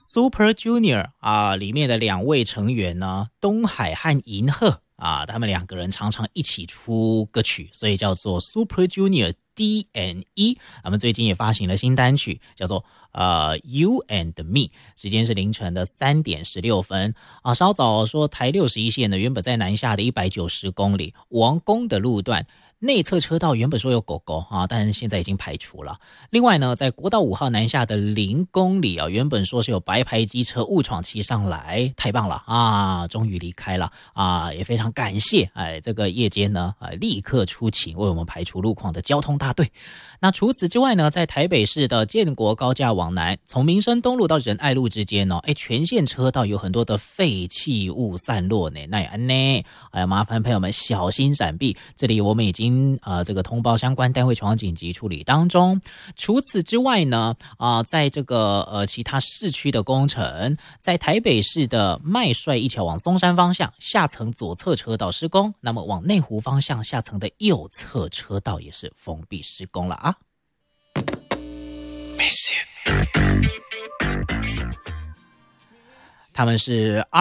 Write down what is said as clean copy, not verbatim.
Super Junior 里面的2位成员呢，东海和银赫他们2个人常常一起出歌曲，所以叫做 Super Junior D&E。他们最近也发行了新单曲，叫做You and Me。时间是凌晨的3点16分稍早说台61线呢，原本在南下的190公里王宫的路段。内侧车道原本说有狗狗但是现在已经排除了。另外呢，在国道5号南下的0公里原本说是有白牌机车误闯骑上来，太棒了终于离开了也非常感谢这个夜间呢立刻出勤为我们排除路况的交通大队。那除此之外呢，在台北市的建国高架往南，从民生东路到仁爱路之间全线车道有很多的废弃物散落呢，那也麻烦朋友们小心闪避。这里我们已经这个通报相关单位前往紧急处理当中。除此之外呢在这个其他市区的工程，在台北市的麦帅一桥往松山方向下层左侧车道施工，那么往内湖方向下层的右侧车道也是封闭施工了他们是